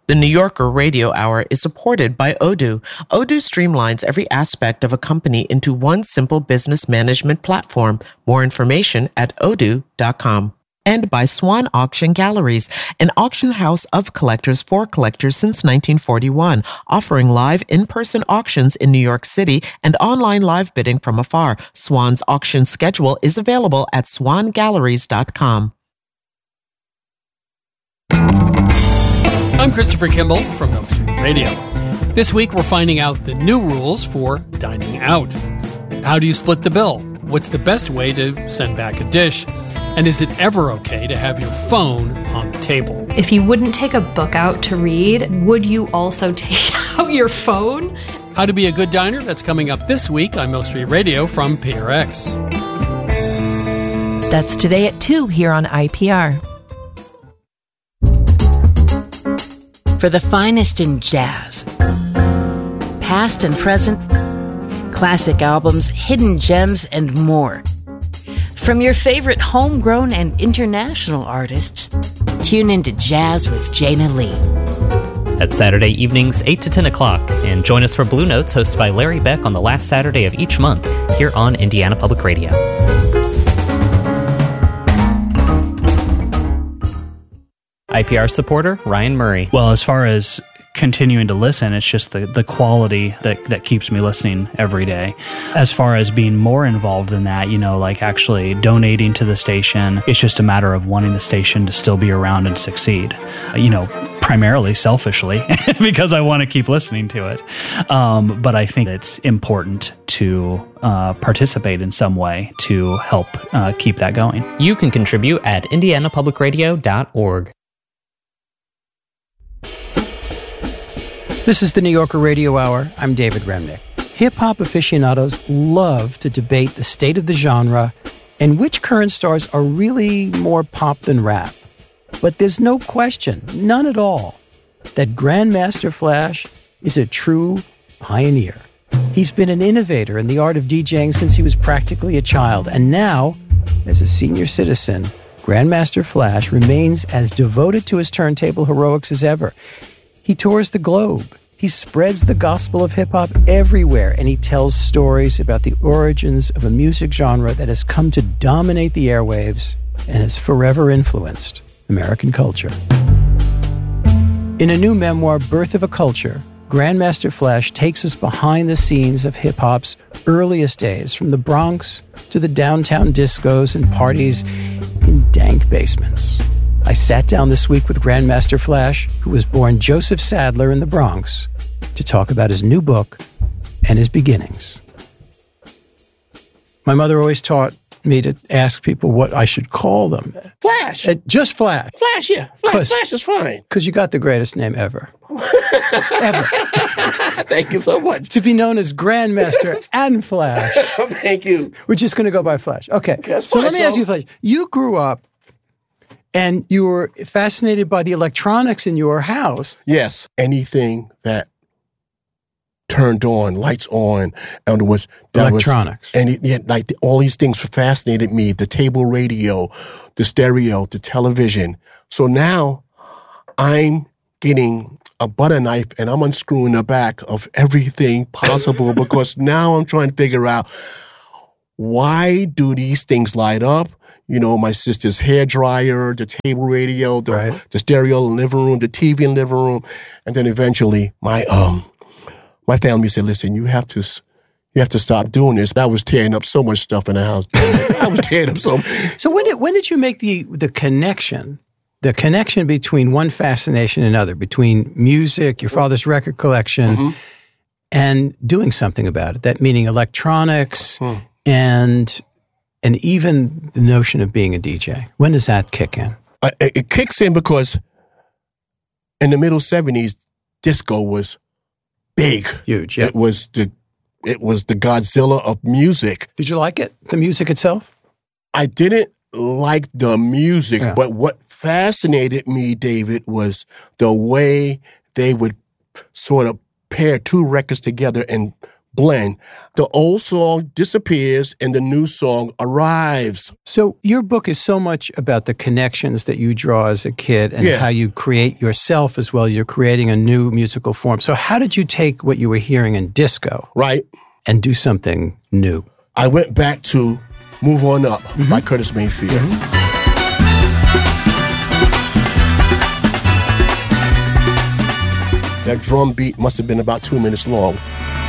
The New Yorker Radio Hour is supported by Odoo. Odoo streamlines every aspect of a company into one simple business management platform. More information at odoo.com. And by Swan Auction Galleries, an auction house of collectors for collectors since 1941, offering live in-person auctions in New York City and online live bidding from afar. Swan's auction schedule is available at swangalleries.com. I'm Christopher Kimball from Milk Street Radio. This week we're finding out the new rules for dining out. How do you split the bill? What's the best way to send back a dish? And is it ever okay to have your phone on the table? If you wouldn't take a book out to read, would you also take out your phone? How to be a good diner? That's coming up this week on Milk Street Radio from PRX. That's today at 2 here on IPR. For the finest in jazz, past and present, classic albums, hidden gems, and more. From your favorite homegrown and international artists, tune into Jazz with Jana Lee. That's Saturday evenings, 8 to 10 o'clock. And join us for Blue Notes, hosted by Larry Beck on the last Saturday of each month, here on Indiana Public Radio. IPR supporter, Ryan Murray. Well, as far as continuing to listen, it's just the quality that keeps me listening every day. As far as being more involved in that, like actually donating to the station, it's just a matter of wanting the station to still be around and succeed. Primarily selfishly, because I want to keep listening to it. But I think it's important to participate in some way to help keep that going. You can contribute at indianapublicradio.org. This is the New Yorker Radio Hour. I'm David Remnick. Hip-hop aficionados love to debate the state of the genre and which current stars are really more pop than rap. But there's no question, none at all, that Grandmaster Flash is a true pioneer. He's been an innovator in the art of DJing since he was practically a child, and now, as a senior citizen, Grandmaster Flash remains as devoted to his turntable heroics as ever. He tours the globe. He spreads the gospel of hip-hop everywhere, and he tells stories about the origins of a music genre that has come to dominate the airwaves and has forever influenced American culture. In a new memoir, Birth of a Culture, Grandmaster Flash takes us behind the scenes of hip-hop's earliest days, from the Bronx to the downtown discos and parties in dank basements. I sat down this week with Grandmaster Flash, who was born Joseph Sadler in the Bronx, to talk about his new book and his beginnings. My mother always taught me to ask people what I should call them. Flash. Just Flash. Flash, yeah. Flash is fine. Because you got the greatest name ever. Ever. Thank you so much. To be known as Grandmaster and Flash. Thank you. We're just going to go by Flash. Okay. So let me ask you, Flash. You grew up and you were fascinated by the electronics in your house. Yes. Anything that turned on, lights on, and was electronics. All these things fascinated me. The table radio, the stereo, the television. So now I'm getting a butter knife and I'm unscrewing the back of everything possible because now I'm trying to figure out, why do these things light up? My sister's hair dryer, the table radio, the stereo in the living room, the TV in the living room. And then eventually my family said, listen, you have to stop doing this. I was tearing up so much stuff in the house. I was tearing up so much. So when did you make the connection between one fascination and another, between music, your father's record collection, and doing something about it? That meaning electronics and even the notion of being a DJ. When does that kick in? It kicks in because in the middle 70s, disco was big. Huge, yeah. It was the Godzilla of music. Did you like it, the music itself? I didn't like the music, but what fascinated me, David, was the way they would sort of pair two records together and blend. The old song disappears and the new song arrives. So your book is so much about the connections that you draw as a kid and Yeah. how you create yourself as well. You're creating a new musical form. So how did you take what you were hearing in disco Right? and do something new? I went back to Move On Up by Curtis Mayfield. That drum beat must have been about 2 minutes long.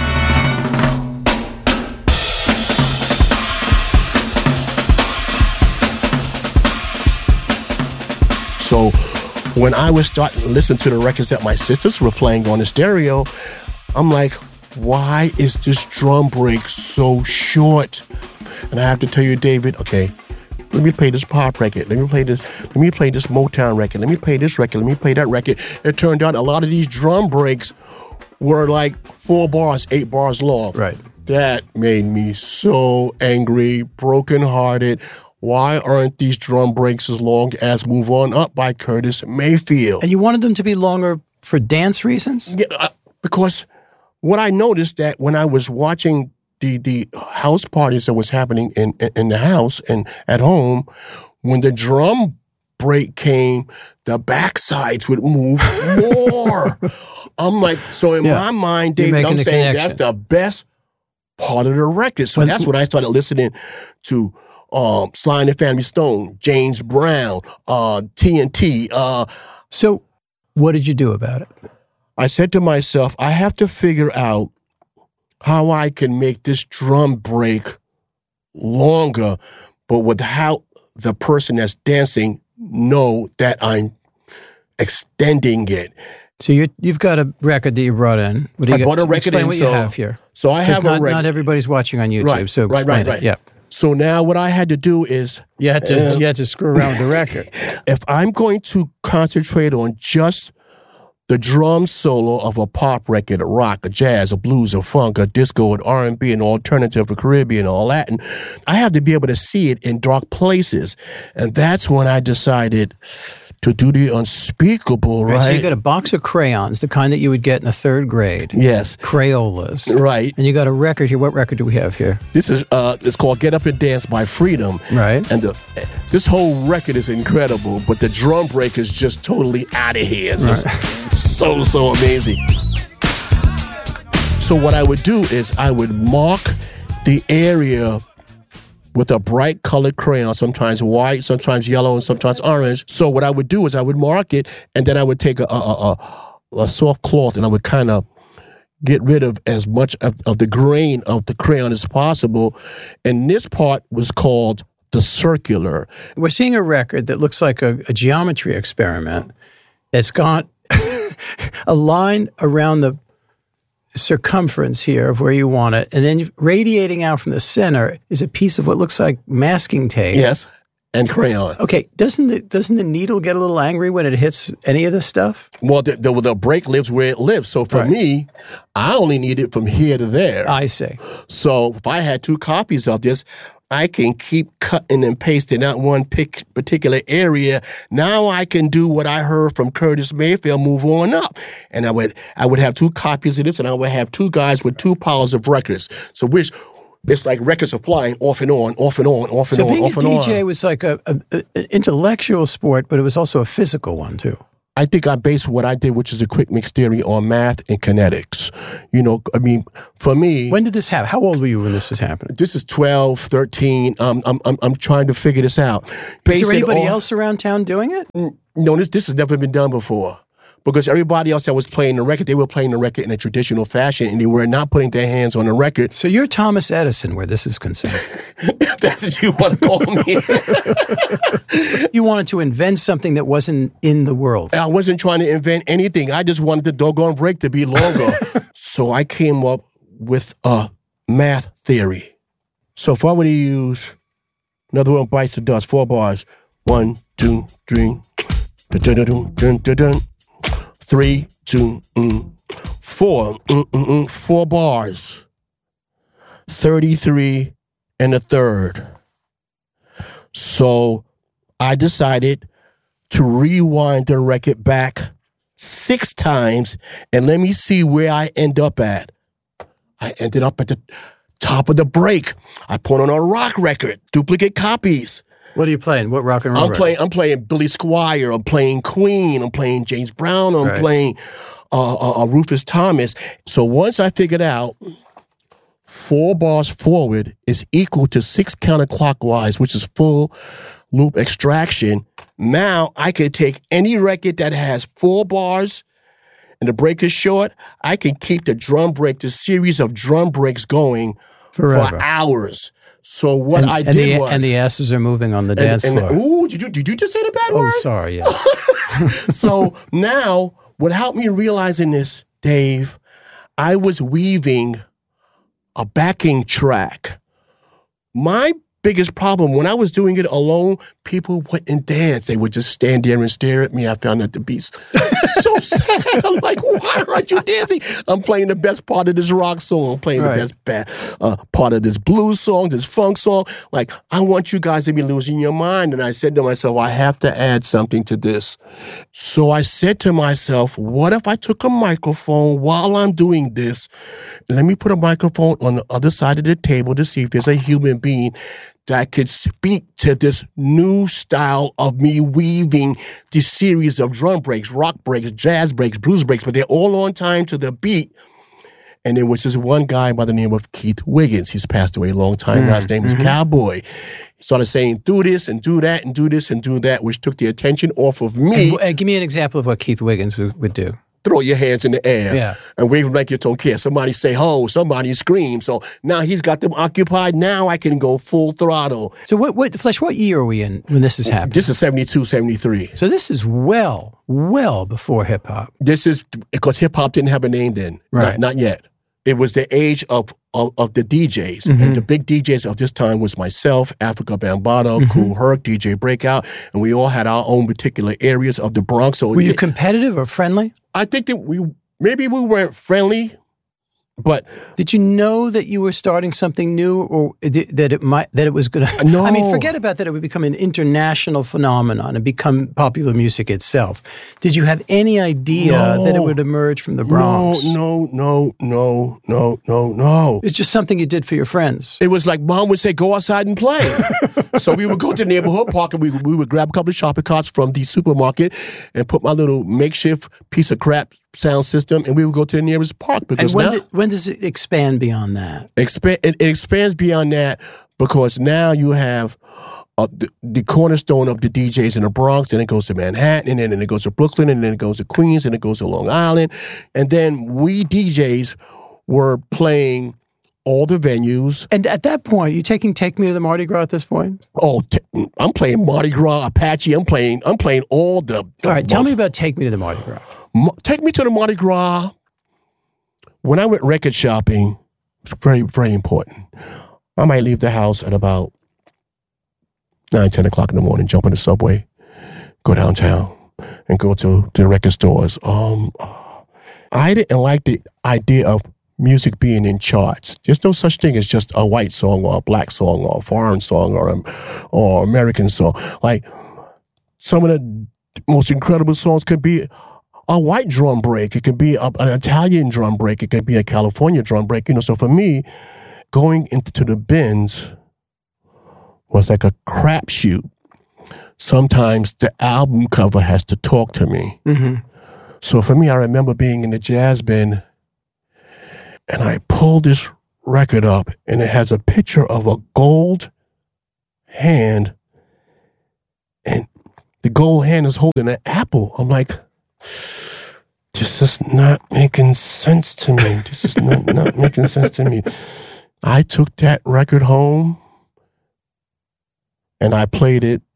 So when I was starting to listen to the records that my sisters were playing on the stereo, I'm like, why is this drum break so short? And I have to tell you, David, okay, let me play this pop record. Let me play this Motown record. Let me play this record. Let me play that record. It turned out a lot of these drum breaks were like 4 bars, 8 bars long. Right. That made me so angry, brokenhearted. Why aren't these drum breaks as long as Move On Up by Curtis Mayfield? And you wanted them to be longer for dance reasons? Yeah, because what I noticed that when I was watching the house parties that was happening in the house and at home, when the drum break came, the backsides would move more. I'm like, so in my mind, You're David, making I'm the saying connection. that's the best part of the record. So that's what I started listening to. Sly and the Family Stone, James Brown, TNT. So what did you do about it? I said to myself, I have to figure out how I can make this drum break longer, but without the person that's dancing know that I'm extending it. So you've got a record that you brought in. What do you I brought a record explain in, what you have here. So I have not, a record. Not everybody's watching on YouTube, Right, so right, explain right. it. Yeah. So now what I had to do is You had to screw around with the record. if I'm going to concentrate on just the drum solo of a pop record, a rock, a jazz, a blues, a funk, a disco, an R&B, an alternative, a Caribbean, or Latin, I have to be able to see it in dark places. And that's when I decided to do the unspeakable, right? So you got a box of crayons, the kind that you would get in the 3rd grade. Yes. Crayolas. Right. And you got a record here. What record do we have here? This is it's called Get Up and Dance by Freedom. Right. And this whole record is incredible, but the drum break is just totally out of here. It's just so amazing. So what I would do is I would mark the area with a bright colored crayon, sometimes white, sometimes yellow, and sometimes orange. So what I would do is I would mark it, and then I would take a soft cloth and I would kind of get rid of as much of the grain of the crayon as possible. And this part was called the circular. We're seeing a record that looks like a geometry experiment. It's got a line around the circumference here of where you want it, and then radiating out from the center is a piece of what looks like masking tape. Yes, and crayon. Okay, doesn't the needle get a little angry when it hits any of this stuff? Well, the break lives where it lives. So for me, I only need it from here to there. I see. So if I had 2 copies of this, I can keep cutting and pasting out one particular area. Now I can do what I heard from Curtis Mayfield, Move On Up. And I would have 2 copies of this, and I would have 2 guys with 2 piles of records. So it's like records are flying off and on, off and on, off and on, off and on. So being a DJ was like an intellectual sport, but it was also a physical one too. I think I based what I did, which is the quick mix theory, on math and kinetics. You know, I mean, for me... When did this happen? How old were you when this was happening? This is 12, 13. I'm trying to figure this out. Is there anybody else around town doing it? No, this has never been done before. Because everybody else that was playing the record, they were playing the record in a traditional fashion, and they were not putting their hands on the record. So you're Thomas Edison where this is concerned. If that's what you want to call me. You wanted to invent something that wasn't in the world. I wasn't trying to invent anything. I just wanted the doggone break to be longer. So I came up with a math theory. So if I were to use another one bites the dust, 4 bars. 1, 2, 3. Dun-dun-dun-dun-dun-dun. 3, 2, 4. 4 bars. 33 and a third. So I decided to rewind the record back 6 times and let me see where I end up at. I ended up at the top of the break. I put on a rock record, duplicate copies. What are you playing? What rock and roll? I'm playing Billy Squier. I'm playing Queen. I'm playing James Brown. I'm playing Rufus Thomas. So once I figured out 4 bars forward is equal to 6 counterclockwise, which is full loop extraction. Now I can take any record that has 4 bars and the break is short. I can keep the series of drum breaks going forever. For hours. So what I did was... And the asses are moving on the dance floor. Ooh, did you just say the bad word? Oh, sorry, yeah. So now, what helped me realizing this, Dave, I was weaving a backing track. My biggest problem, when I was doing it alone, people wouldn't dance. They would just stand there and stare at me. I found that to be so sad. I'm like, why aren't you dancing? I'm playing the best part of this rock song. I'm playing the best part of this blues song, this funk song. Like, I want you guys to be losing your mind. And I said to myself, I have to add something to this. So I said to myself, what if I took a microphone while I'm doing this? Let me put a microphone on the other side of the table to see if there's a human being that could speak to this new style of me weaving this series of drum breaks, rock breaks, jazz breaks, blues breaks, but they're all on time to the beat. And there was this one guy by the name of Keith Wiggins. He's passed away a long time now. His name is Cowboy. He started saying, do this and do that and do this and do that, which took the attention off of me. And give me an example of what Keith Wiggins would do. Throw your hands in the air and wave them like you don't care. Somebody say, ho, somebody scream. So now he's got them occupied. Now I can go full throttle. So Flesh, what year are we in when this is happening? This is 72, 73. So this is well before hip-hop. This is because hip-hop didn't have a name then. Right. Not yet. It was the age of the DJs. And the big DJs of this time was myself, Africa Bambaataa, Kool Herc, DJ Breakout, and we all had our own particular areas of the Bronx. So were you competitive or friendly? I think that we weren't friendly, but did you know that you were starting something new, or that it was going to? No. I mean, forget about that. It would become an international phenomenon and become popular music itself. Did you have any idea that it would emerge from the Bronx? No. It's just something you did for your friends. It was like Mom would say, "Go outside and play." So we would go to the neighborhood park and we would grab a couple of shopping carts from the supermarket and put my little makeshift piece of crap sound system, and we would go to the nearest park. Because and when does it expand beyond that? It expands beyond that because now you have the cornerstone of the DJs in the Bronx, and it goes to Manhattan, and then it goes to Brooklyn, and then it goes to Queens, and it goes to Long Island. And then we DJs were playing all the venues. And at that point, you taking Take Me to the Mardi Gras at this point? Oh, I'm playing Mardi Gras, Apache. I'm playing all the... All right, tell me about Take Me to the Mardi Gras. Take Me to the Mardi Gras. When I went record shopping, it's very, very important. I might leave the house at about 9, 10 o'clock in the morning, jump in the subway, go downtown, and go to the record stores. I didn't like the idea of music being in charts. There's no such thing as just a white song or a black song or a foreign song or American song. Like, some of the most incredible songs could be a white drum break. It could be an Italian drum break. It could be a California drum break. So for me, going into the bins was like a crapshoot. Sometimes the album cover has to talk to me. So for me, I remember being in the jazz bin, and I pulled this record up, and it has a picture of a gold hand, and the gold hand is holding an apple. I'm like, this is not making sense to me. This is not making sense to me. I took that record home, and I played it